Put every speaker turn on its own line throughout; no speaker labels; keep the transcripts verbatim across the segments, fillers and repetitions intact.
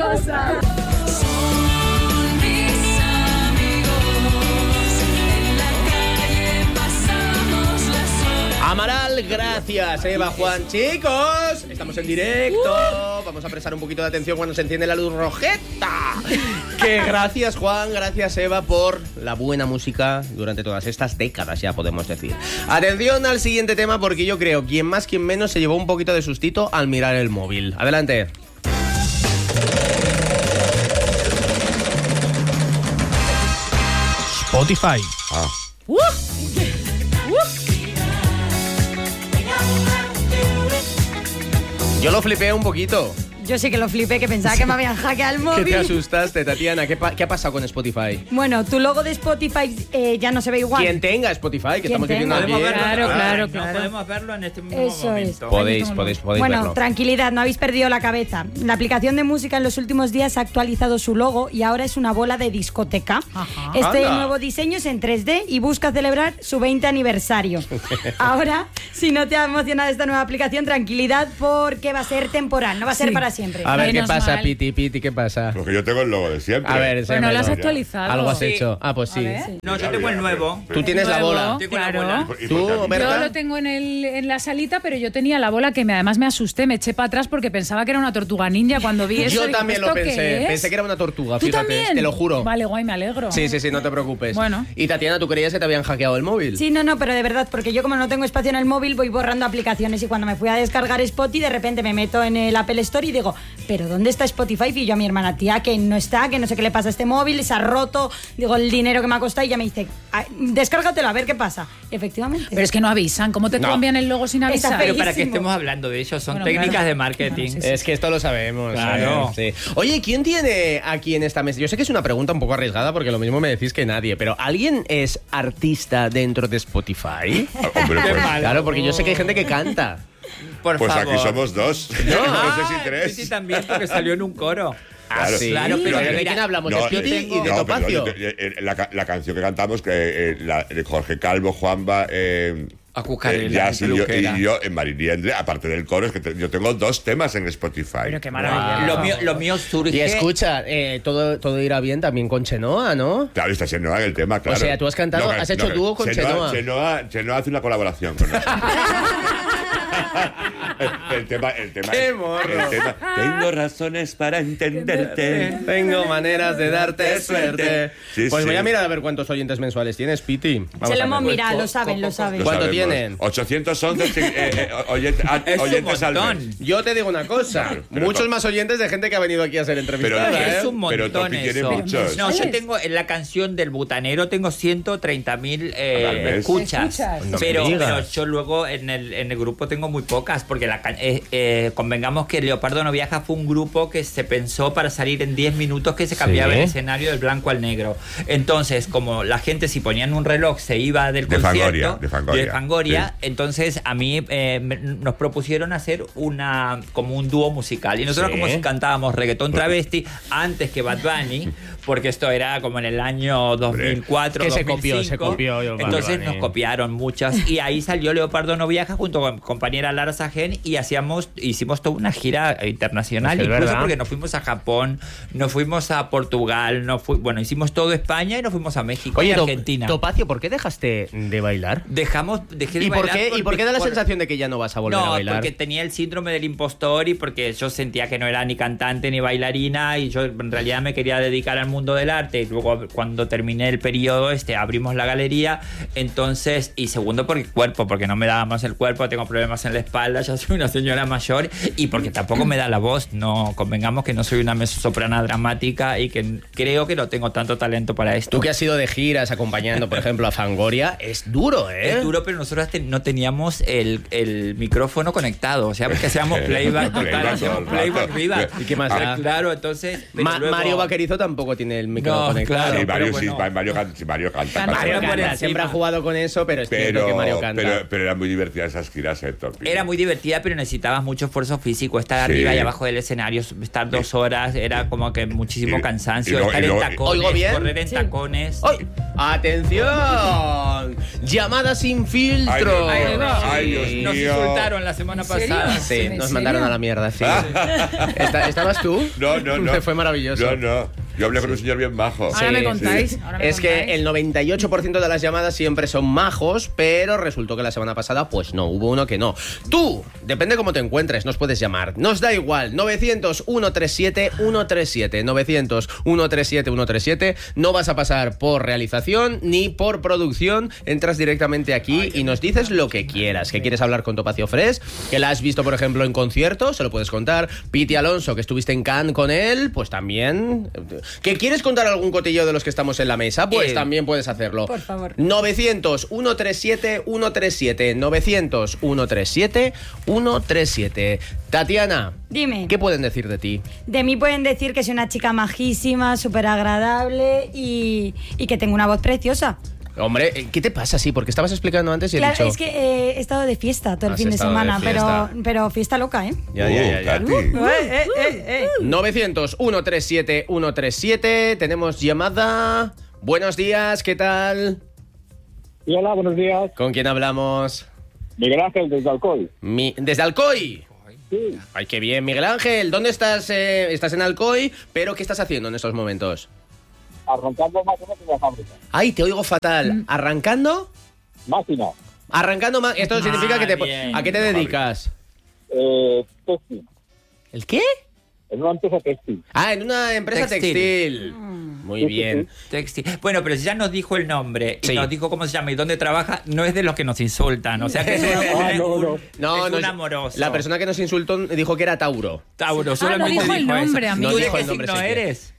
cosa.
Amaral, gracias, Eva, Juan. Chicos, estamos en directo. Vamos a prestar un poquito de atención cuando se enciende la luz rojeta. Que gracias, Juan, gracias, Eva, por la buena música durante todas estas décadas, ya podemos decir. Atención al siguiente tema, porque yo creo, quien más, quien menos, se llevó un poquito de sustito al mirar el móvil. Adelante.
Spotify.
Ah.
Uh, uh.
Yo lo flipé un poquito.
Yo sí que lo flipé, que pensaba que me habían hackeado el móvil.
¿Qué te asustaste, Tatiana? ¿Qué, pa- ¿Qué ha pasado con Spotify?
Bueno, tu logo de Spotify eh, ya no se ve igual.
Quien tenga Spotify, que
Quien
estamos viendo
tenga.
aquí.
Podemos verlo,
Claro,
ah,
claro,
no
claro.
podemos verlo en este mismo
Eso
momento.
es.
Podéis, podéis, podéis
Bueno,
verlo.
tranquilidad, no habéis perdido la cabeza. La aplicación de música en los últimos días ha actualizado su logo y ahora es una bola de discoteca.
Ajá.
Este
Anda.
nuevo diseño es en tres D y busca celebrar su veinte aniversario. Ahora, si no te ha emocionado esta nueva aplicación, tranquilidad porque va a ser temporal, no va a ser
Sí.
para siempre.
A ver, ¿qué
Menos
pasa,
mal.
Piti, Piti? ¿Qué pasa?
Porque yo tengo el logo de siempre.
A ver,
Bueno,
enséñamelo.
lo has actualizado.
Algo has
Sí.
hecho. Ah, pues sí.
A ver.
No, yo tengo el nuevo.
Tú tienes la
Nuevo,
bola.
Tengo la
claro.
bola.
¿Y
Tú,
por qué?
Yo
¿verdad?
lo tengo en, el, en la salita, pero yo tenía la bola que me, además me asusté, me eché para atrás porque pensaba que era una tortuga ninja cuando vi eso.
Yo
digo,
también lo
¿esto qué
pensé.
es?
Pensé que era una tortuga,
¿Tú
fíjate,
también?
te lo juro.
Vale, guay, me alegro.
Sí, sí, sí, no te preocupes.
Bueno.
Y Tatiana, ¿tú creías que te habían hackeado el móvil?
Sí, no, no, pero de verdad, porque yo como no tengo espacio en el móvil voy borrando aplicaciones y cuando me fui a descargar Spotify de repente me meto en el Apple Store y digo, ¿pero dónde está Spotify? Y yo a mi hermana, tía, que no está, que no sé qué le pasa a este móvil, se ha roto, digo, el dinero que me ha costado y ya me dice, "Ah, descárgatelo a ver qué pasa". Efectivamente.
Pero es que no avisan. ¿Cómo te
No.
cambian el logo sin
Está
avisar?
Pero para que
Feísimo.
estemos hablando de ello, son
Bueno,
técnicas
claro.
de marketing.
Claro, sí,
Es que esto lo sabemos.
Claro.
¿eh? Sí. Oye, ¿quién tiene aquí en esta mesa? Yo sé que es una pregunta un poco arriesgada porque lo mismo me decís que nadie, pero ¿alguien es artista dentro de Spotify?
Ah, hombre,
Qué
pues,
mal.
Claro, porque yo sé que hay gente que canta.
Por
pues
favor.
aquí somos dos. No, sé si
Ah,
tres.
Piti también, porque salió en un coro.
Claro.
sí.
Claro, pero
¿de
mira,
quién hablamos?
No,
¿De Piti
eh,
y de
no,
Topacio?
perdón, eh, eh, la, ca- la canción que cantamos, que eh, la, de Jorge Calvo, Juanba, eh,
Acucarela,
eh, Jazz y yo,
peluquera.
y yo en Mariliendre, aparte del coro, es que te- yo tengo dos temas en Spotify.
Pero qué maravilla.
Lo mío, lo mío surge.
Y escucha, eh, todo, todo irá bien también con Chenoa, ¿no?
Claro, está Chenoa en el tema, claro.
sea, tú has cantado- has hecho dúo con Chenoa.
Chenoa. Chenoa hace una colaboración con nosotros. el tema, el tema,
¡Qué morro!
el tema, tengo razones para entenderte.
Tengo maneras de darte suerte.
Sí,
Pues
sí.
voy a mirar a ver cuántos oyentes mensuales tienes, Piti. Vamos
Se lo
a
hemos
ver.
mirado, lo saben, lo saben.
Lo
¿Cuánto
sabemos.
tienen?
ochocientos once eh, eh, oyente- a-
Es un
oyentes al
montón.
mes.
Yo te digo una cosa,
Claro, pero
muchos
to-
más oyentes de gente que ha venido aquí a ser entrevistada,
Pero-
¿eh?
Es un
Pero
montón
Topi tiene
eso.
muchos.
No, yo
¿Sabes?
tengo en la canción del butanero tengo ciento treinta mil eh,
Al mes.
escuchas.
Escuchas.
No me
pero,
digas.
pero yo luego en el, en el grupo tengo muy pocas porque la ca- eh, eh, convengamos que Leopardo no viaja fue un grupo que se pensó para salir en diez minutos que se cambiaba
Sí.
el escenario del blanco al negro. Entonces, como la gente si ponían un reloj se iba del
De
concierto
Fangoria, de Fangoria,
Fangoria,
sí.
entonces a mí eh, me- nos propusieron hacer una como un dúo musical y nosotros
Sí.
como si cantábamos reggaetón travesti antes que Bad Bunny, porque esto era como en el año dos mil cuatro,
Que se
dos mil cinco.
copió, se copió yo, Bad
Entonces
Bunny.
nos copiaron muchas y ahí salió Leopardo no viaja junto con mi compañera Lara Sajén y hacíamos hicimos toda una gira internacional,
Es que es
incluso
verdad.
porque nos fuimos a Japón, nos fuimos a Portugal, nos fu- bueno, hicimos todo España y nos fuimos a México y
Oye, To-
Argentina.
Topacio, ¿por qué dejaste de bailar?
Dejamos dejé de
¿Y por
bailar
qué, ¿Y por qué da la
por-
sensación de que ya no vas a volver
no,
a bailar?
porque tenía el síndrome del impostor y porque yo sentía que no era ni cantante ni bailarina y yo en realidad me quería dedicar al mundo del arte. Y luego cuando terminé el periodo este abrimos la galería, entonces, y segundo por el cuerpo, porque no me daba más el cuerpo, tengo problemas en la espalda, ya soy una señora mayor y porque tampoco me da la voz, no convengamos que no soy una mezzosoprana dramática y que creo que no tengo tanto talento para esto.
Tú que has ido de giras acompañando, por ejemplo, a Fangoria, es duro, ¿eh?
Es duro, pero nosotros te- no teníamos el, el micrófono conectado. O sea, porque hacíamos playback total,
Playback
hacíamos
todo el
playback
rato.
viva.
¿Y qué más
Ah,
da?
Claro, entonces. pero
Ma-
luego-
Mario Vaquerizo tampoco tiene el micrófono
No,
conectado.
claro.
Sí,
pero
Mario, sí,
bueno.
Mario, can- sí, Mario canta.
Canta.
canta.
Mario
Mario por
canta,
encima.
siempre ha jugado con eso, pero es cierto que Mario
Pero,
canta.
pero, pero eran muy divertidas esas giras, eh, Topi.
Era muy divertida, pero necesitabas mucho esfuerzo físico. Estar
Sí.
arriba y abajo del escenario, estar dos horas, era como que muchísimo
Y-
cansancio.
y luego-
estar
y luego-
en tacones,
¿Oigo bien?
correr en
Sí.
tacones.
¡Ay! ¡Atención! Llamada sin filtro.
Ay,
Ay,
Dios,
no,
ay, Dios
nos
mío.
insultaron la semana
serio?
pasada.
Sí,
¿En
nos
serio?
mandaron a la mierda, sí. ¿Está- ¿Estabas tú?
No, no, no.
Fue maravilloso.
No, no. Yo hablé con un señor bien majo.
Ahora
Sí,
me
sí.
contáis. Ahora me
Es que
contáis.
el noventa y ocho por ciento de las llamadas siempre son majos, pero resultó que la semana pasada, pues no, hubo uno que no. Tú, depende cómo te encuentres, nos puedes llamar. Nos da igual, novecientos, ciento treinta y siete, ciento treinta y siete, novecientos, ciento treinta y siete, ciento treinta y siete. No vas a pasar por realización ni por producción. Entras directamente aquí y nos dices lo que quieras. Que quieres hablar con Topacio Fresh, que la has visto, por ejemplo, en concierto, se lo puedes contar. Piti Alonso, que estuviste en Cannes con él, pues también. ¿Que quieres contar algún cotillo de los que estamos en la mesa? Pues
Eh,
también puedes hacerlo.
por favor.
novecientos, ciento treinta y siete, ciento treinta y siete. novecientos, ciento treinta y siete, ciento treinta y siete. Tatiana,
Dime.
¿qué pueden decir de ti?
De mí pueden decir que soy una chica majísima, súper agradable y, y que tengo una voz preciosa.
Hombre, ¿qué te pasa? Sí, porque estabas explicando antes y he
Claro,
dicho...
es que eh, he estado de fiesta todo el
Has
fin de
estado de
semana,
fiesta.
pero, pero fiesta loca, ¿eh?
Ya, ya, ya, ya.
Uh, Tati.
Eh, eh, eh, eh.
novecientos, ciento treinta y siete, ciento treinta y siete. Tenemos llamada. Buenos días, ¿qué tal?
Y hola, buenos días.
¿Con quién hablamos?
Miguel Ángel desde Alcoy.
Mi- ¿Desde Alcoy?
Sí,
Ay, qué bien, Miguel Ángel. ¿Dónde estás? Eh, estás en Alcoy, pero ¿qué estás haciendo en estos momentos?
arrancando máquinas en la fábrica.
Ay, te oigo fatal. ¿Arrancando?
Máquina,
Arrancando más. Esto
Ah,
significa que te...
bien.
¿A qué te dedicas?
eh, textil.
¿El qué?
En una empresa textil.
Ah, en una empresa textil.
Textil.
Muy bien.
Textil. Bueno, pero si ya nos dijo el nombre y
Sí.
nos dijo cómo se llama y dónde trabaja, no es de los que nos insultan. O sea que es, un,
Ah, no,
un-
no.
No,
es
no
un
es-
amoroso.
La persona que nos insultó dijo que era Tauro.
Tauro,
Ah,
solamente
no dijo el nombre,
eso.
amigo.
¿Tú
No
de
dijo
qué
el nombre,
signo
sí que-
eres?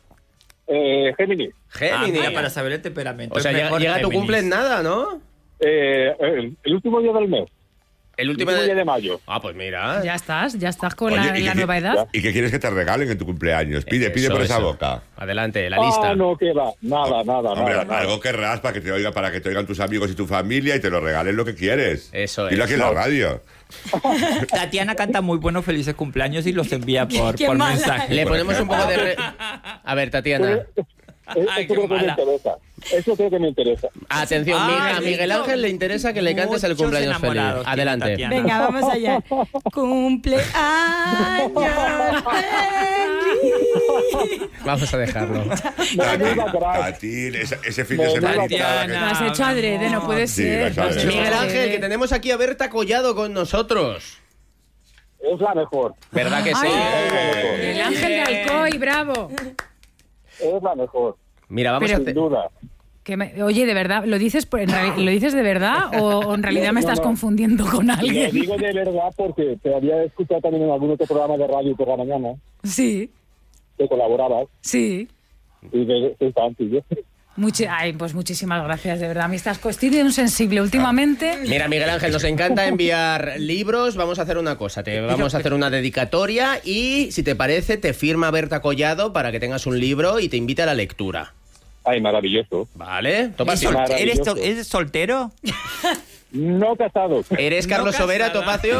Eh, Géminis.
Ah,
Géminis.
mira, para saber el temperamento.
O sea,
es
llega,
mejor
llega tu
Géminis.
cumple en nada, ¿no?
Eh, el, el último día del mes.
El
El
último
último
de...
día de mayo.
Ah, pues mira.
Ya estás, ya estás con
Oye,
la,
¿y
la
qué-
nueva edad.
¿Y qué quieres que te regalen en tu cumpleaños? Pide, pide
Eso,
por esa
eso.
boca.
Adelante, la lista.
Ah, no, que va. Nada, nada,
Hombre,
nada. nada.
algo querrás para que te oiga, para que te oigan tus amigos y tu familia y te lo regalen lo que quieres.
Eso
Dilo
es.
aquí en la radio.
Tatiana canta muy buenos felices cumpleaños y los envía por,
Qué
por
mala.
mensaje.
Le
Por
ponemos un
ejemplo.
poco de... re- A ver, Tatiana.
Eh,
Ay,
Eso
qué
creo que me
mala.
interesa. Eso creo que me interesa.
Atención,
Ay,
Mi- a Miguel
listo.
Ángel le interesa que le cantes el
Muchos
cumpleaños feliz.
enamorados tiene
Adelante.
Tatiana.
Venga, vamos allá. Cumpleaños feliz.
Vamos a dejarlo.
Tati,
Menuda crack.
Tati, ese, ese fin de
Menuda
semana.
Tatiana.
Lo has hecho adrede, no puede
Sí,
ser.
lo has hecho
Lo has
adrede.
hecho
Miguel
adrede.
Ángel, que tenemos aquí a Berta Collado con nosotros.
Es la mejor.
¿Verdad que sí?
Ay, Miguel Ángel de Alcoy, bravo.
Es la mejor.
Mira, vamos
Pero-
a
Sin
hacer...
duda.
Que me- oye, de verdad, ¿lo dices, por- en reali- ¿lo dices de verdad o, o en realidad me
No,
estás
no.
confundiendo con
Lo
alguien?
digo de verdad porque te había escuchado también en algún otro programa de radio por la mañana
Sí,
que colaborabas
sí.
y de, soy fan tuyo.
Muchi- Ay, pues muchísimas gracias, de verdad. A mí estás estoy de un sensible últimamente.
Mira, Miguel Ángel, nos encanta enviar libros. Vamos a hacer una cosa. Te vamos a hacer una dedicatoria y, si te parece, te firma Berta Collado para que tengas un libro y te invite a la lectura.
Ay, maravilloso.
¿Vale?
¿Eres,
Topacio.
sol-
Maravilloso.
eres sol- eres soltero?
No casado.
¿Eres Carlos
No
Sobera,
casada.
Topacio?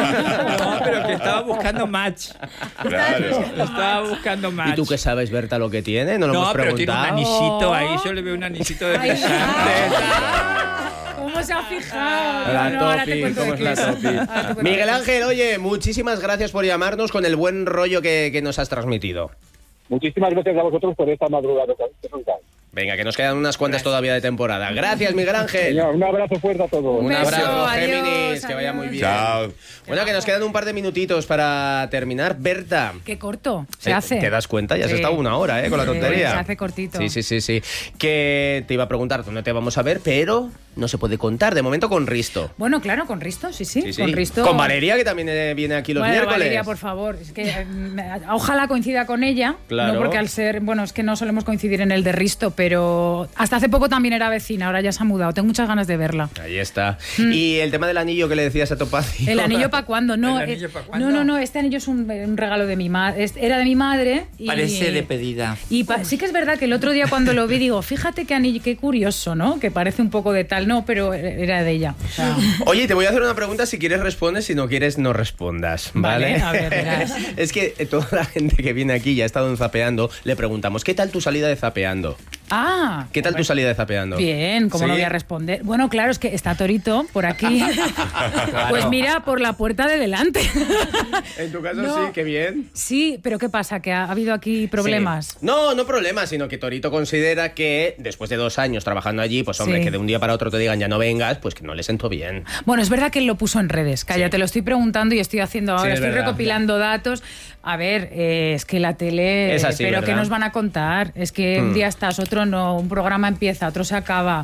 No, pero que estaba buscando match.
Claro.
Estaba buscando match.
¿Y tú qué sabes, Berta, lo que tiene? No lo
No,
hemos
pero tiene un
preguntado.
anillito ahí. Yo le veo un anillito de
Ay,
brillante.
¿Cómo se ha fijado?
La
No, ahora
Topi,
te cuento
¿cómo
de
es la
qué es.
Topi?
Ahora te cuento
Miguel
de qué es.
Ángel, oye, muchísimas gracias por llamarnos con el buen rollo que, que nos has transmitido.
Muchísimas gracias a vosotros por esta madrugada. que nunca.
Venga, que nos quedan unas cuantas todavía de temporada. Gracias, Miguel Ángel.
Señor, un abrazo fuerte a todos.
Un
Un beso,
abrazo,
adiós,
Géminis, que vaya
adiós.
muy bien.
Chao.
Bueno, que nos quedan un par de minutitos para terminar. Berta,
Qué corto se
¿te,
hace.
¿te das cuenta? Ya has
Sí.
estado una hora, ¿eh? Con la
Sí,
tontería.
se hace cortito.
Sí, sí, sí, sí. Que te iba a preguntar, no te vamos a ver, pero no se puede contar. De momento con Risto.
Bueno, claro, con Risto, sí, sí.
Sí, sí.
Con Risto.
Con Valeria, que también eh, viene aquí los
Bueno,
miércoles.
Valeria, por favor. Es que eh, me- ojalá coincida con ella.
Claro.
No porque al ser, bueno, es que no solemos coincidir en el de Risto, pero hasta hace poco también era vecina, ahora ya se ha mudado. Tengo muchas ganas de verla.
Ahí está. Y el tema del anillo que le decías a Topacio.
Mm. ¿El anillo para cuándo? No,
¿El anillo
eh,
pa' cuándo?
no, no, no, este anillo es un, un regalo de mi madre. Era de mi madre. Y,
Parece de pedida.
Y pa- sí que es verdad que el otro día cuando lo vi digo, fíjate qué anillo, qué curioso, ¿no? Que parece un poco de tal, no, pero era de ella. O sea,
Oye, te voy a hacer una pregunta, si quieres respondes, si no quieres no respondas, ¿vale?
Vale, a ver, verás.
Es que eh, toda la gente que viene aquí ya ha estado en Zapeando, le preguntamos, ¿qué tal tu salida de Zapeando?
Ah.
¿Qué tal tu salida de Zapeando?
Bien, ¿cómo
¿Sí?
no voy a responder? Bueno, claro, es que está Torito por aquí. Pues mira, por la puerta de delante.
En tu caso
No.
sí, qué bien.
Sí, pero ¿qué pasa? ¿Que ha habido aquí problemas?
Sí. No, no problemas, sino que Torito considera que después de dos años trabajando allí, pues hombre,
Sí.
que de un día para otro te digan ya no vengas, pues que no le sentó bien.
Bueno, es verdad que él lo puso en redes. Calla,
Sí.
te lo estoy preguntando y estoy haciendo ahora,
Sí, es
estoy
verdad.
recopilando datos. A ver, eh, es que la tele...
Es así,
pero
¿verdad?
¿qué nos van a contar? Es que un
Hmm.
día estás, otro no, un programa empieza, otro se acaba.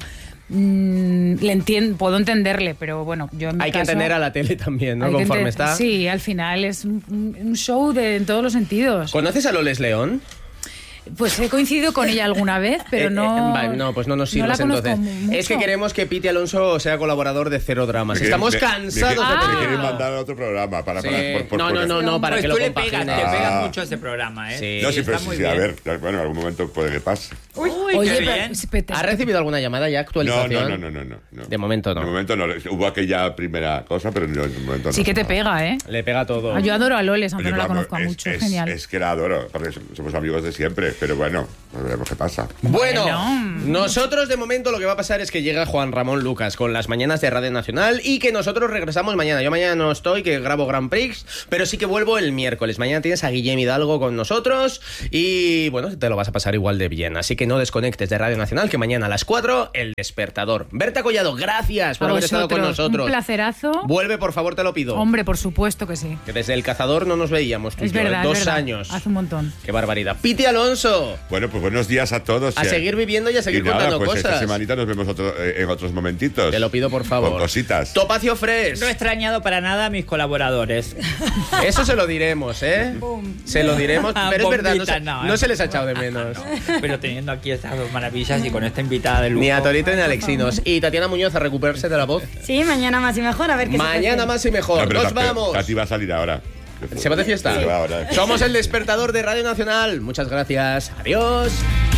Mm, le entiendo, puedo entenderle, pero bueno, yo en mi
Hay que
caso-
entender a la tele también, ¿no?
hay que
Conforme
ente-
está.
Sí, al final es un, un show de, en todos los sentidos.
¿Conoces a Loles León?
Pues he coincidido con ella alguna vez, pero
Eh,
no...
eh, vale, no, pues no nos
no la
sirves
conozco
entonces.
mucho.
Es que queremos que Piti Alonso sea colaborador de Cero Dramas.
Me
Estamos
quieren- me-
cansados
me,
de
me
pedirlo.
quieren mandar a otro programa para,
Sí.
para por, por-
No,
por-
no, no, no, para
Pues
que
tú
lo
le pegas,
compagines.
te pegas
Ah.
mucho ese programa, ¿eh?
Sí.
No, sí, pero
Está
sí,
muy
sí, a
bien.
ver, bueno, en algún momento puede que pase.
Uy,
Oye,
qué
pero-
bien.
sí, pero te-
¿Has recibido alguna llamada ya,
No,
actualización?
no, no, no, no, no.
De momento no.
De momento no. Hubo aquella primera cosa, pero no, de momento no.
Sí que te pega, ¿eh?
Le pega todo.
Ah, Yo adoro a Loles, aunque
Oye,
no la
vamos,
conozco a
es-
mucho.
es,
Genial.
Es que la adoro, porque somos amigos de siempre, pero bueno, pues veremos qué pasa.
Bueno,
Bueno.
nosotros de momento lo que va a pasar es que llega Juan Ramón Lucas con las mañanas de Radio Nacional y que nosotros regresamos mañana. Yo mañana no estoy, que grabo Grand Prix, pero sí que vuelvo el miércoles. Mañana tienes a Guillem Hidalgo con nosotros y bueno, te lo vas a pasar igual de bien. Así que no desconectes de Radio Nacional, que mañana a las cuatro, El Despertador. Berta Collado, gracias por
A
haber estado con
vosotros,
nosotros.
Un placerazo.
Vuelve, por favor, te lo pido.
Hombre, por supuesto que sí.
Que desde El Cazador no nos veíamos tú y
Es
yo, ¿eh?
verdad, es
Dos
verdad.
años.
Hace un montón.
Qué barbaridad. Piti Alonso,
Bueno, pues buenos días a todos.
a
eh.
seguir viviendo y a seguir
Y nada,
contando
pues esta
cosas.
semanita nos vemos otro- eh, en otros momentitos.
Te lo pido, por favor.
Con cositas.
Topacio Fresh.
No he extrañado para nada a mis colaboradores.
Eso se lo diremos, ¿eh? Se lo diremos, pero es verdad, no
Bombita,
se,
no,
no
¿eh?
se les ha echado de menos.
Pero teniendo aquí estas dos maravillas y con esta invitada del lujo.
Ni a Torito ni a Alexinos. Y Tatiana Muñoz a recuperarse de la voz.
Sí, mañana más y mejor, a ver qué se
Mañana
cuece.
más y mejor.
No, pero
¡Nos
Tati-
vamos!
Tati va a salir ahora.
¿Se va de fiesta?
Se va ahora.
Somos el despertador de Radio Nacional. Muchas gracias. Adiós.